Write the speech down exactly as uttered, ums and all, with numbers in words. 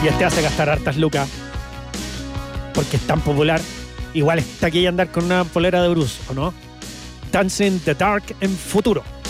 Y este hace gastar hartas lucas porque es tan popular. Igual está aquí andar con una polera de Bruce, ¿o no? Dancing in the Dark en futuro.